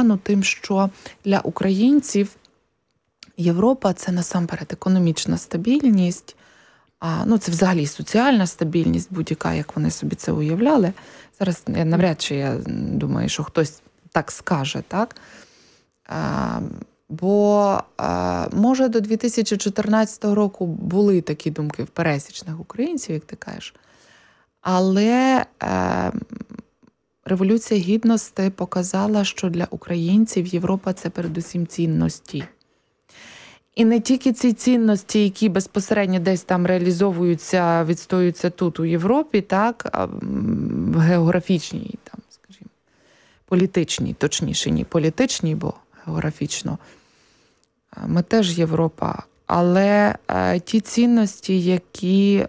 погану тим, що для українців Європа – це насамперед економічна стабільність, це взагалі соціальна стабільність будь-яка, як вони собі це уявляли. Зараз навряд чи я думаю, що хтось так скаже, так? Бо, може, до 2014 року були такі думки в пересічних українців, як ти кажеш, але Революція Гідності показала, що для українців Європа – це передусім цінності. І не тільки ці цінності, які безпосередньо десь там реалізовуються, відстоюються тут, у Європі, так, в географічній, там, скажімо, політичній, точніше, ні політичній, бо географічно. Ми теж Європа. Але ті цінності, які,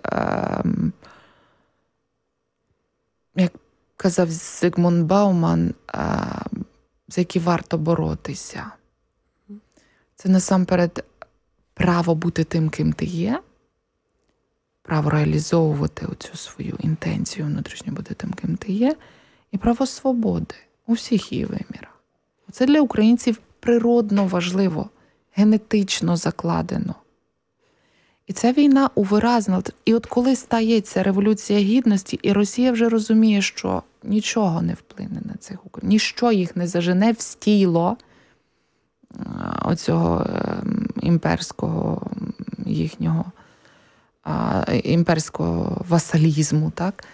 як казав Зигмунд Бауман, за які варто боротися. Це насамперед право бути тим, ким ти є, право реалізовувати оцю свою інтенцію внутрішньо бути тим, ким ти є, і право свободи у всіх її вимірах. Це для українців природно важливо, генетично закладено. І ця війна увиразнила. І от коли стається Революція Гідності, і Росія вже розуміє, що нічого не вплине на цих українців, ніщо їх не зажене в стіло оцього імперського їхнього імперського васалізму, так?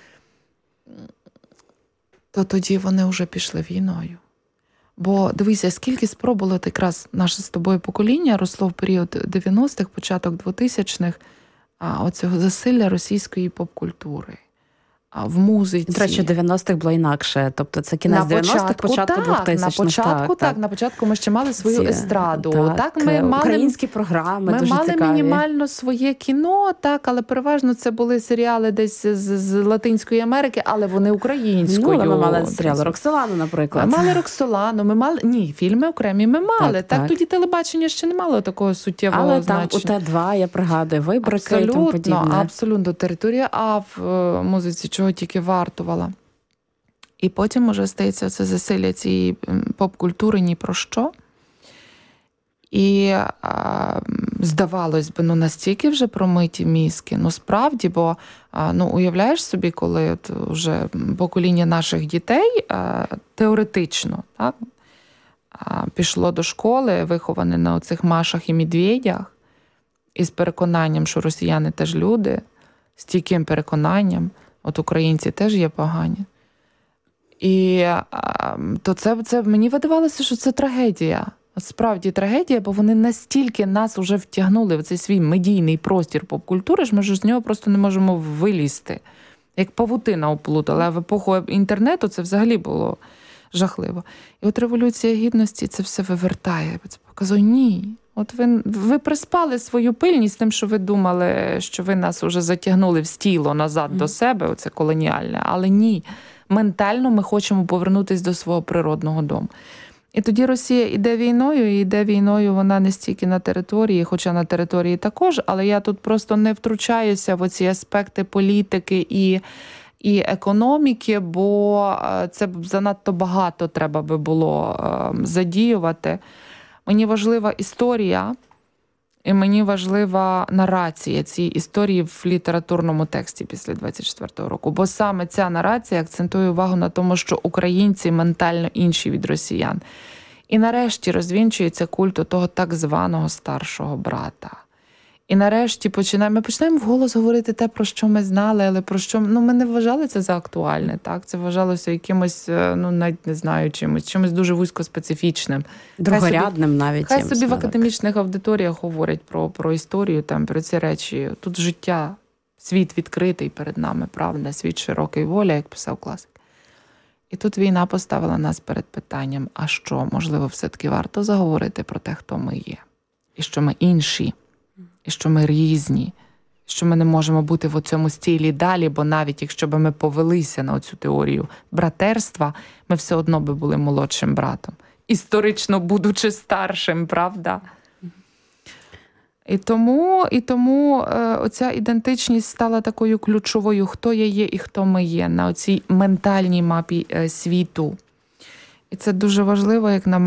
То тоді вони вже пішли війною. Бо дивися, скільки спробувало якраз наше з тобою покоління росло в період 90-х, початок 2000-х, оцього засилля російської поп-культури. В музиці. До речі, 90-х було інакше. Тобто це кінець 90-х, початку 2000-х. На початку, так. На початку ми ще мали свою естраду. Так, ми українські програми дуже цікаві. Ми мали мінімально своє кіно, так, але переважно це були серіали десь з Латинської Америки, але вони українською. Ми мали серіали Роксолану, наприклад. Ми мали Роксолану, ми мали... Ні, фільми окремі ми мали. Так, тоді телебачення ще не мало такого суттєвого значення. Але там у Т2, я пригадую, виборки і тому подібне. Абсолютно. Територія А в музиці чого тільки вартувала. І потім уже стається це засилля цієї поп-культури ні про що. І здавалось би, настільки вже промиті мізки. Справді, бо уявляєш собі, коли от вже покоління наших дітей теоретично, так, пішло до школи, виховане на оцих Машах і Медведях, із переконанням, що росіяни теж люди, з тільки переконанням, от українці теж є погані. І то це мені видавалося, що це трагедія. Справді трагедія, бо вони настільки нас вже втягнули в цей свій медійний простір поп-культури, що ми ж з нього просто не можемо вилізти. Як павутина оплутала. А в епоху інтернету це взагалі було жахливо. І от Революція Гідності це все вивертає. Це показує, ні. От ви приспали свою пильність тим, що ви думали, що ви нас уже затягнули в стіло назад до себе, оце колоніальне. Але ні, ментально ми хочемо повернутися до свого природного дому. І тоді Росія іде війною, і йде війною вона не стільки на території, хоча на території також, але я тут просто не втручаюся в оці аспекти політики і економіки, бо це б занадто багато треба би було задіювати. Мені важлива історія, і мені важлива нарація цієї історії в літературному тексті після 24-го року. Бо саме ця нарація акцентує увагу на тому, що українці ментально інші від росіян. І нарешті розвінчується культ того так званого старшого брата. І нарешті ми починаємо вголос говорити те, про що ми знали, але про що ми не вважали це за актуальне. Так? Це вважалося якимось, навіть не знаю, чимось дуже вузькоспецифічним. Другорядним навіть. Хай собі в академічних аудиторіях говорять про історію, про ці речі. Тут життя, світ відкритий перед нами, правда, світ широкий воля, як писав класик. І тут війна поставила нас перед питанням, а що, можливо, все-таки варто заговорити про те, хто ми є. І що ми інші. І що ми різні, що ми не можемо бути в цьому стілі далі, бо навіть якщо б ми повелися на цю теорію братерства, ми все одно би були молодшим братом. Історично будучи старшим, правда? І тому оця ідентичність стала такою ключовою, хто я є і хто ми є на оцій ментальній мапі світу. І це дуже важливо, як на